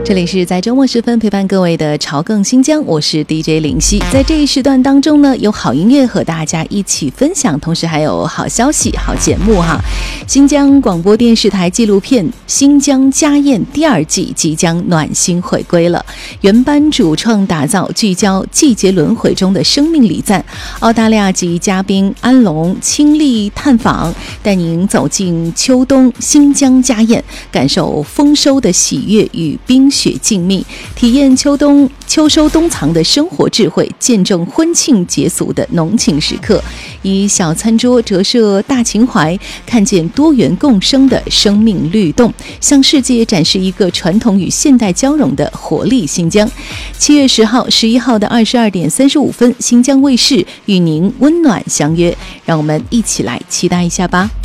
这里是在周末时分陪伴各位的朝更新疆，我是 DJ 林夕。在这一时段当中呢，有好音乐和大家一起分享，同时还有好消息、好节目哈。新疆广播电视台纪录片《新疆家宴》第2季即将暖心回归了。原班主创打造聚焦季节轮回中的生命礼赞，澳大利亚籍嘉宾安龙亲力探访，带您走进秋冬新疆家宴，感受丰收的喜悦与冰雪静谧，体验秋收冬藏的生活智慧，见证婚庆节俗的浓情时刻，以小餐桌折射大情怀，看见多元共生的生命律动，向世界展示一个传统与现代交融的活力新疆。7月10号、11号的22点35分，新疆卫视与您温暖相约，让我们一起来期待一下吧。